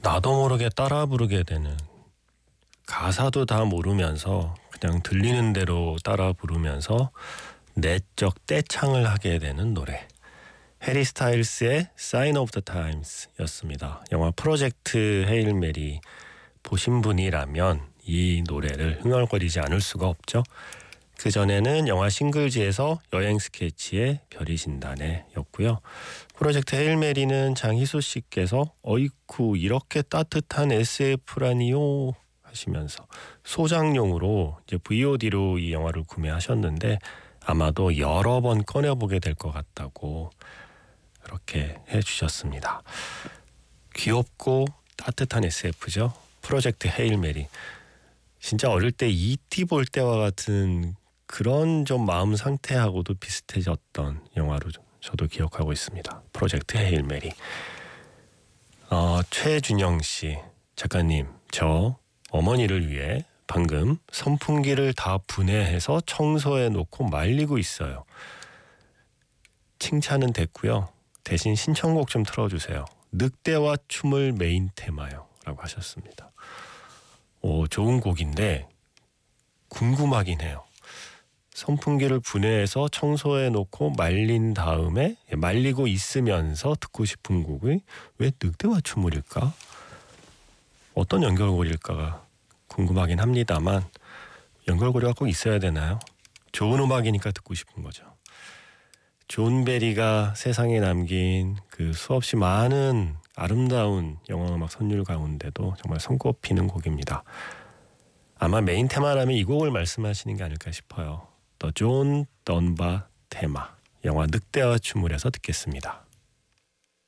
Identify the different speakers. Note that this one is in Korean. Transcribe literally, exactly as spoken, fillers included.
Speaker 1: 나도 모르게 따라 부르게 되는, 가사도 다 모르면서 그냥 들리는 대로 따라 부르면서 내적 떼창을 하게 되는 노래, 해리 스타일스의 Sign of the Times 였습니다. 영화 프로젝트 헤일 메리 보신 분이라면 이 노래를 흥얼거리지 않을 수가 없죠. 그전에는 영화 싱글즈에서 여행 스케치의 별이 진다네 였고요. 프로젝트 헤일 메리는 장희수 씨께서 어이쿠 이렇게 따뜻한 에스에프라니요 하시면서 소장용으로 이제 브이오디로 이 영화를 구매하셨는데 아마도 여러 번 꺼내보게 될 것 같다고 그렇게 해주셨습니다. 귀엽고 따뜻한 에스에프죠. 프로젝트 헤일 메리. 진짜 어릴 때 이티 볼 때와 같은 그런 좀 마음 상태하고도 비슷해졌던 영화로 저도 기억하고 있습니다. 프로젝트 헤일 메리. 어, 최준영 씨 작가님, 저 어머니를 위해 방금 선풍기를 다 분해해서 청소해 놓고 말리고 있어요. 칭찬은 됐고요. 대신 신청곡 좀 틀어주세요. 늑대와 춤을 메인 테마요 라고 하셨습니다. 오, 좋은 곡인데 궁금하긴 해요. 선풍기를 분해해서 청소해 놓고 말린 다음에 말리고 있으면서 듣고 싶은 곡이 왜 늑대와 춤을일까? 어떤 연결고리일까가 궁금하긴 합니다만 연결고리가 꼭 있어야 되나요? 좋은 음악이니까 듣고 싶은 거죠. 존 베리가 세상에 남긴 그 수없이 많은 아름다운 영화음악 선율 가운데도 정말 손꼽히는 곡입니다. 아마 메인 테마라면 이 곡을 말씀하시는 게 아닐까 싶어요. The John Dunbar 테마, 영화 늑대와 춤을 해서 듣겠습니다.